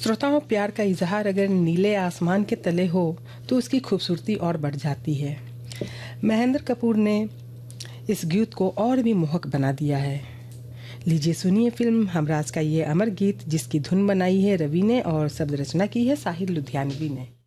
श्रोताओं, प्यार का इजहार अगर नीले आसमान के तले हो तो उसकी खूबसूरती और बढ़ जाती है। महेंद्र कपूर ने इस गीत को और भी मोहक बना दिया है। लीजिए सुनिए फिल्म हमराज का ये अमर गीत, जिसकी धुन बनाई है रवि ने और शब्द रचना की है साहिर लुधियानवी ने।